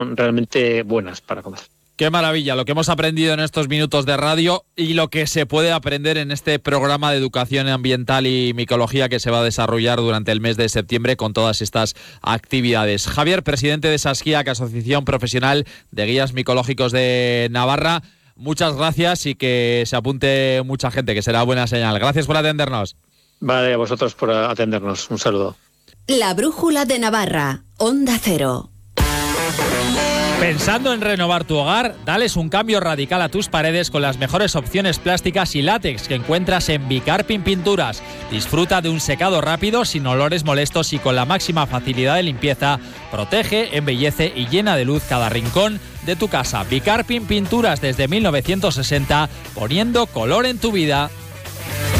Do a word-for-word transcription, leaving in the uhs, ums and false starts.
realmente buenas para comer. Qué maravilla lo que hemos aprendido en estos minutos de radio y lo que se puede aprender en este programa de educación ambiental y micología que se va a desarrollar durante el mes de septiembre con todas estas actividades. Javier, presidente de SASGIAC, Asociación Profesional de Guías Micológicos de Navarra, muchas gracias y que se apunte mucha gente, que será buena señal. Gracias por atendernos. Vale, a vosotros por atendernos. Un saludo. La Brújula de Navarra, Onda Cero. Pensando en renovar tu hogar, dales un cambio radical a tus paredes con las mejores opciones plásticas y látex que encuentras en Bicarpin Pinturas. Disfruta de un secado rápido, sin olores molestos y con la máxima facilidad de limpieza. Protege, embellece y llena de luz cada rincón de tu casa. Bicarpin Pinturas desde mil novecientos sesenta, poniendo color en tu vida.